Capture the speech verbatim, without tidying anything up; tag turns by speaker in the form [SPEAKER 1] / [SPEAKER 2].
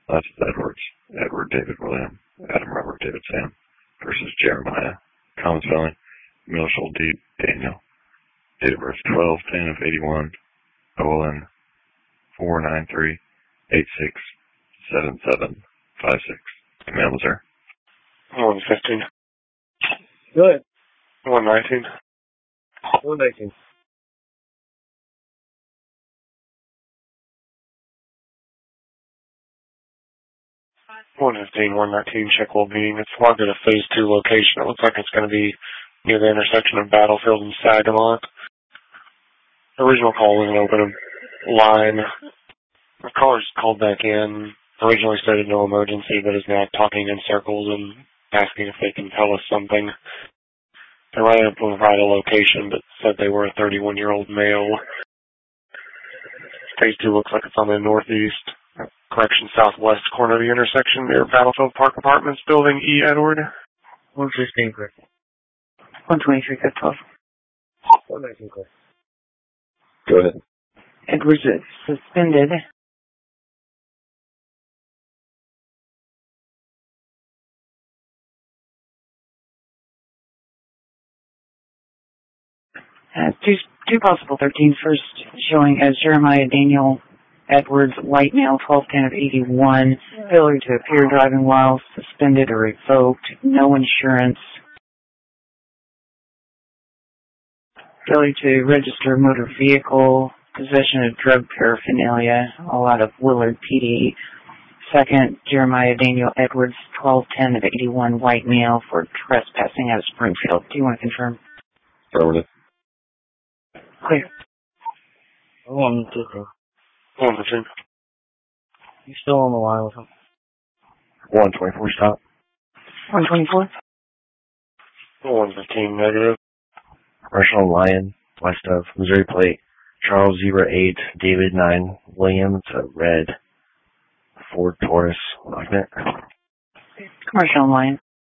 [SPEAKER 1] That's Edwards, Edward David William, Adam Robert David Sam versus Jeremiah, common spelling, Milshall D. Daniel, date of birth twelve ten of eighty-one, O L N four nine three eight six seven seven five six. Male, sir.
[SPEAKER 2] one fifteen.
[SPEAKER 3] Go ahead.
[SPEAKER 2] one nineteen.
[SPEAKER 3] one nineteen.
[SPEAKER 2] one fifteen, one nineteen, check well-being. It's logged at a phase two location. It looks like it's going to be near the intersection of Battlefield and Sagamont. The original call was an open line. The caller's called back in. Originally stated no emergency, but is now talking in circles and asking if they can tell us something. They were able to provide a location, but said they were a thirty-one-year-old male. Phase two looks like it's on the northeast, correction, southwest corner of the intersection near Battlefield Park Apartments, building E. Edward.
[SPEAKER 3] one fifteen, correct.
[SPEAKER 4] one twenty-three, code twelve.
[SPEAKER 3] one nineteen, correct.
[SPEAKER 1] Go ahead.
[SPEAKER 4] Edwards is suspended. Uh, two, two possible thirteens. First showing as Jeremiah Daniel Edwards, white male, twelve ten of eighty-one, failure to appear driving while suspended or revoked, no insurance, failure to register motor vehicle, possession of drug paraphernalia, all out of Willard P D. Second, Jeremiah Daniel Edwards, twelve ten of eighty-one, white male, for trespassing out of Springfield. Do you want to confirm?
[SPEAKER 1] Affirmative.
[SPEAKER 4] Clear.
[SPEAKER 3] one fifteen.
[SPEAKER 2] one fifteen.
[SPEAKER 3] You still on the line with him?
[SPEAKER 1] one twenty-four, stop.
[SPEAKER 4] one twenty-four?
[SPEAKER 2] one fifteen, negative.
[SPEAKER 1] Commercial Lion, west of Missouri Plate, Charles zero eight, David nine, William, it's a red Ford Taurus magnet.
[SPEAKER 4] Commercial line.